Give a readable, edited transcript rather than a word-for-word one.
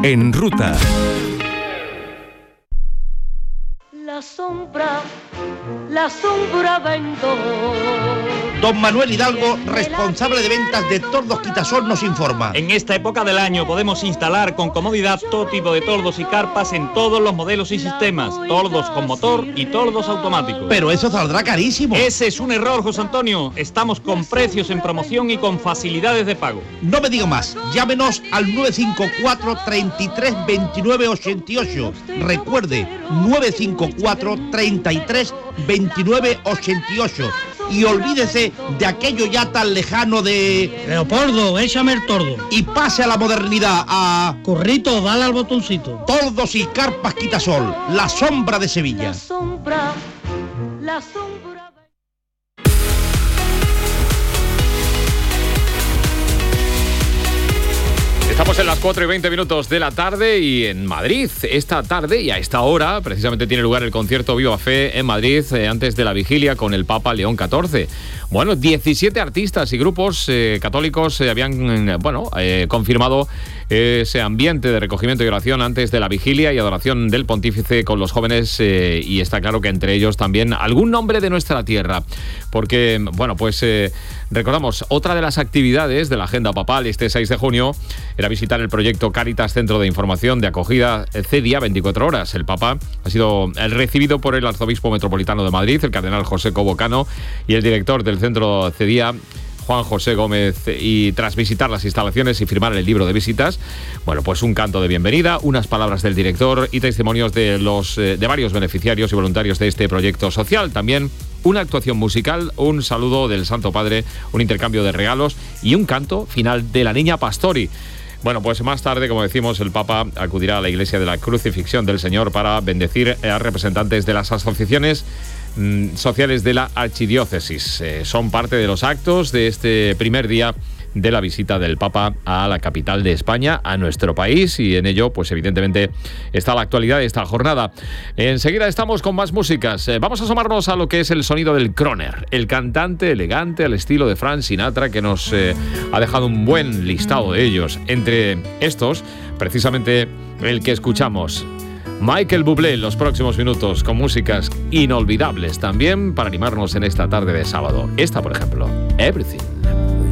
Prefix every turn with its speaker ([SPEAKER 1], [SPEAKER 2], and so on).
[SPEAKER 1] En Ruta.
[SPEAKER 2] La sombra vendo.
[SPEAKER 3] Don Manuel Hidalgo, responsable de ventas de Tordos Quitasol, nos informa.
[SPEAKER 4] En esta época del año podemos instalar con comodidad todo tipo de tordos y carpas en todos los modelos y sistemas, tordos con motor y tordos automáticos.
[SPEAKER 3] Pero eso saldrá carísimo.
[SPEAKER 4] Ese es un error, José Antonio. Estamos con precios en promoción y con facilidades de pago.
[SPEAKER 3] No me diga más, llámenos al 954 33 29 88. Recuerde, 954 33 29 88. Y olvídese de aquello ya tan lejano de...
[SPEAKER 5] Leopoldo, échame el tordo.
[SPEAKER 3] Y pase a la modernidad, a...
[SPEAKER 5] Currito, dale al botoncito.
[SPEAKER 3] Tordos y carpas Quitasol, la sombra de Sevilla.
[SPEAKER 2] La sombra.
[SPEAKER 6] Estamos en las 4:20 de la tarde y en Madrid, esta tarde y a esta hora, precisamente tiene lugar el concierto Viva Fe en Madrid, antes de la vigilia con el Papa León XIV. Bueno, 17 artistas y grupos católicos habían, confirmado ese ambiente de recogimiento y oración antes de la vigilia y adoración del pontífice con los jóvenes, y está claro que entre ellos también algún nombre de nuestra tierra, porque, recordamos, otra de las actividades de la agenda papal este 6 de junio era visitar el proyecto Cáritas Centro de Información de Acogida CEDIA 24 horas. El Papa ha sido recibido por el arzobispo metropolitano de Madrid, el cardenal José Cobo Cano, y el director del centro CEDIA, Juan José Gómez, y tras visitar las instalaciones y firmar el libro de visitas, pues un canto de bienvenida, unas palabras del director y testimonios de varios beneficiarios y voluntarios de este proyecto social. También una actuación musical, un saludo del Santo Padre, un intercambio de regalos y un canto final de la Niña Pastori. Pues más tarde, como decimos, el Papa acudirá a la Iglesia de la Crucifixión del Señor para bendecir a representantes de las asociaciones sociales de la Archidiócesis. Son parte de los actos de este primer día de la visita del Papa a la capital de España, a nuestro país, y en ello, evidentemente, está la actualidad de esta jornada. Enseguida estamos con más músicas. Vamos a asomarnos a lo que es el sonido del crooner, el cantante elegante al estilo de Frank Sinatra, que nos ha dejado un buen listado de ellos. Entre estos, precisamente, el que escuchamos, Michael Bublé, en los próximos minutos, con músicas inolvidables también para animarnos en esta tarde de sábado. Esta, por ejemplo, Everything.